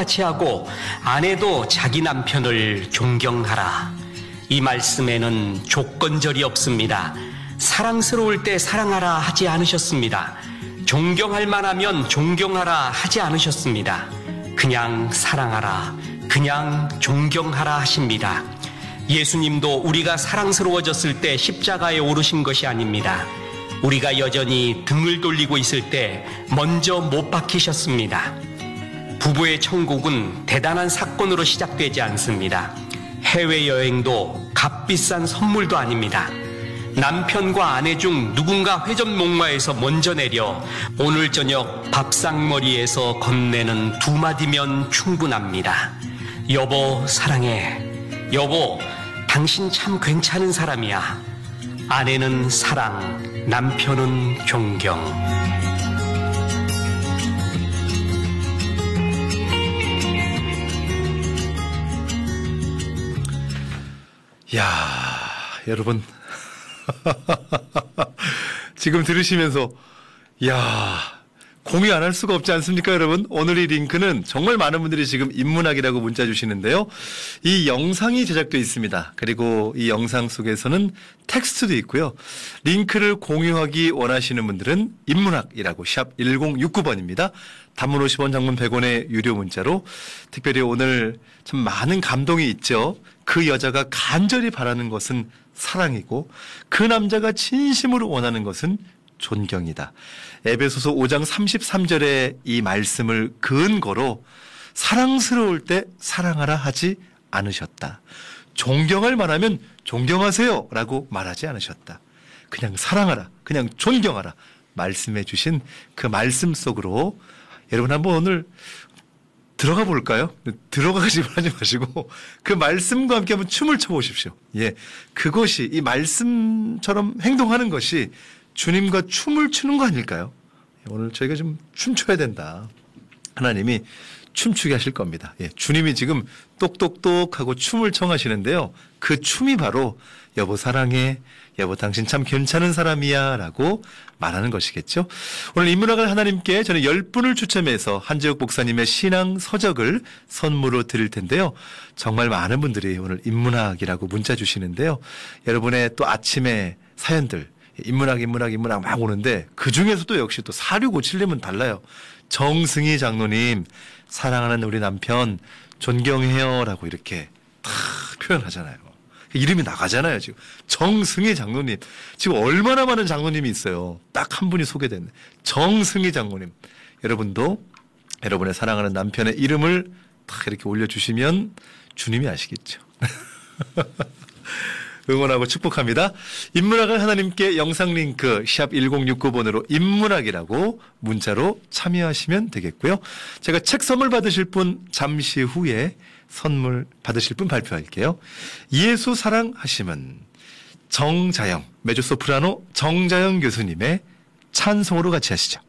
똑같이 하고 아내도 자기 남편을 존경하라. 이 말씀에는 조건절이 없습니다. 사랑스러울 때 사랑하라 하지 않으셨습니다. 존경할 만하면 존경하라 하지 않으셨습니다. 그냥 사랑하라, 그냥 존경하라 하십니다. 예수님도 우리가 사랑스러워졌을 때 십자가에 오르신 것이 아닙니다. 우리가 여전히 등을 돌리고 있을 때 먼저 못 박히셨습니다. 부부의 천국은 대단한 사건으로 시작되지 않습니다. 해외여행도 값비싼 선물도 아닙니다. 남편과 아내 중 누군가 회전목마에서 먼저 내려 오늘 저녁 밥상머리에서 건네는 두 마디면 충분합니다. 여보 사랑해. 여보 당신 참 괜찮은 사람이야. 아내는 사랑, 남편은 존경. 야, 여러분 지금 들으시면서 야, 공유 안 할 수가 없지 않습니까, 여러분? 오늘 이 링크는 정말 많은 분들이 지금 인문학이라고 문자 주시는데요. 이 영상이 제작되어 있습니다. 그리고 이 영상 속에서는 텍스트도 있고요. 링크를 공유하기 원하시는 분들은 인문학이라고 샵 1069번입니다. 단문 50원, 장문 100원의 유료 문자로 특별히 오늘 참 많은 감동이 있죠. 그 여자가 간절히 바라는 것은 사랑이고 그 남자가 진심으로 원하는 것은 존경이다. 에베소서 5장 33절의 이 말씀을 근거로 사랑스러울 때 사랑하라 하지 않으셨다. 존경할 만하면 존경하세요 라고 말하지 않으셨다. 그냥 사랑하라, 그냥 존경하라 말씀해 주신 그 말씀 속으로 여러분 한번 오늘 들어가 볼까요? 들어가지 하지 마시고 그 말씀과 함께 한번 춤을 춰보십시오. 예, 그것이 이 말씀처럼 행동하는 것이 주님과 춤을 추는 거 아닐까요? 오늘 저희가 좀 춤춰야 된다. 하나님이 춤추게 하실 겁니다. 예, 주님이 지금 똑똑똑하고 춤을 청하시는데요. 그 춤이 바로 여보 사랑해, 여보 당신 참 괜찮은 사람이야 라고 말하는 것이겠죠. 오늘 인문학을 하나님께 저는 10분을 추첨해서 한재욱 목사님의 신앙 서적을 선물로 드릴 텐데요. 정말 많은 분들이 오늘 인문학이라고 문자 주시는데요. 여러분의 또 아침에 사연들 인문학 막 오는데 그중에서도 역시 또 4657님은 달라요. 정승희 장로님 사랑하는 우리 남편 존경해요 라고 이렇게 다 표현하잖아요. 이름이 나가잖아요. 지금 정승희 장로님 지금 얼마나 많은 장로님이 있어요. 딱 한 분이 소개됐네. 정승희 장로님. 여러분도 여러분의 사랑하는 남편의 이름을 딱 이렇게 올려주시면 주님이 아시겠죠. 응원하고 축복합니다. 인문학을 하나님께 영상 링크 샵 1069번으로 인문학이라고 문자로 참여하시면 되겠고요. 제가 책 선물 받으실 분 잠시 후에 선물 받으실 분 발표할게요. 예수 사랑하심은 정자영, 메조소프라노 정자영 교수님의 찬송으로 같이 하시죠.